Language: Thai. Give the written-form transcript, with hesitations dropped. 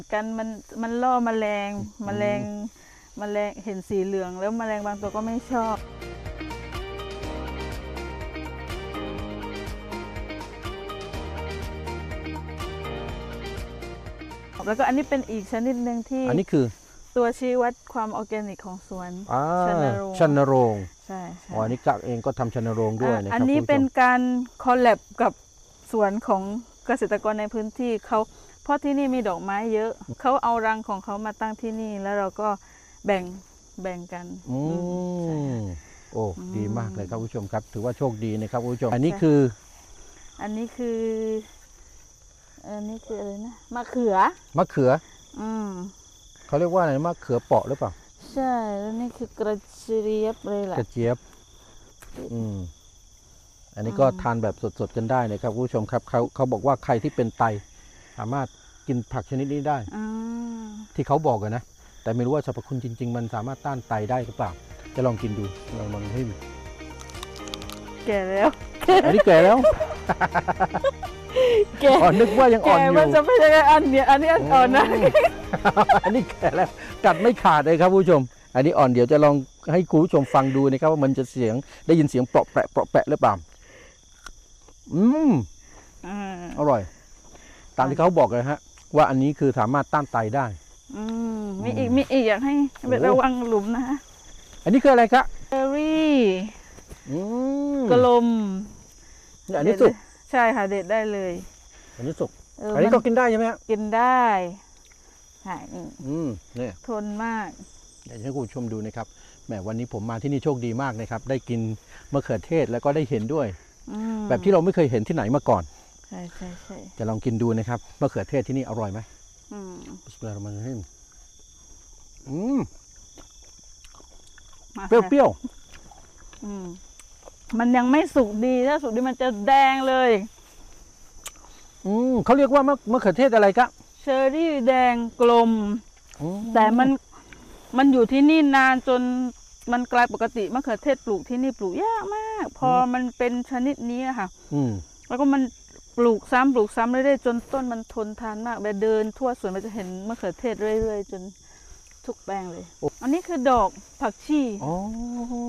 กันมันล่อแมลงเห็นสีเหลืองแล้วแมลงบางตัวก็ไม่ชอบแล้วก็อันนี้เป็นอีกชนิดหนึ่งที่อันนี้คือตัวชี้วัดความออร์แกนิกของสวนชนโรงใช่อ๋ออันนี้กะเองก็ทำชนโรงด้วยนะครับอันนี้เป็นการคอลแลบกับสวนของเกษตรกรในพื้นที่เขาเพราะที่นี่มีดอกไม้เยอะเขาเอารังของเขามาตั้งที่นี่แล้วเราก็แบ่งกันโอ้ดีมากเลยครับผู้ชมครับถือว่าโชคดีนะครับผู้ชมอันนี้คืออะไรนะมะเขือเขาเรียกว่าอะไรมะเขือเปาะหรือเปล่าใช่แล้วนี่คือกระเจี๊ยบเลยแหละกระเจี๊ยบอันนี้ก็ทานแบบสดๆกันได้นะครับผู้ชมครับเขาบอกว่าใครที่เป็นไตสามารถกินผักชนิดนี้ได้ที่เขาบอกกันนะแต่ไม่รู้ว่าสรรพคุณจริงๆมันสามารถต้านไตได้หรือเปล่าจะลองกินดูลองให้แก่แล้วอันนี้แก่แล้วอ๋อนึกว่ายังอ่อนอยู่มันจะไม่ใช่อันนี้อ่อนนะอันนี้แก่แล้วกัดไม่ขาดเลยครับผู้ชมอันนี้อ่อนเดี๋ยวจะลองให้คุณผู้ชมฟังดูนะครับว่ามันจะได้ยินเสียงเปราะแปะหรือเปล่าอร่อยตามที่เขาบอกเลยฮะว่าอันนี้คือสามารถต้านไตได้มีอีกอยากให้ระวังหลุมนะอันนี้คืออะไรครับเชอร์รี่กลมอันนี้สุกใช่ค่ะเด็ดได้เลยอันนี้สุกอันนี้ก็กินได้ใช่ไหมกินได้ใช่นี่ทนมากอยากให้คุณผู้ชมดูนะครับแหมวันนี้ผมมาที่นี่โชคดีมากนะครับได้กินมะเขือเทศแล้วก็ได้เห็นด้วยแบบที่เราไม่เคยเห็นที่ไหนมาก่อนใช่จะลองกินดูนะครับมะเขือเทศที่นี่อร่อยไหมบิสมิลลาฮิรเราะห์มานิรเราะฮีมเปรี้ยวมันยังไม่สุกดีถ้าสุกดีมันจะแดงเลยเขาเรียกว่ามะเขือเทศอะไรครับเชอร์รี่แดงกลมแต่มันอยู่ที่นี่นานจนมันกลายปกติมะเขือเทศปลูกที่นี่ปลูกยากมากพอมันเป็นชนิดนี้ค่ะแล้วก็มันปลูกซ้ำเรื่อยๆจนต้นมันทนทานมากแบบเดินทั่วสวนมันจะเห็นมะเขือเทศเรื่อยๆจนทุกแปลงเลยอันนี้คือดอกผักชี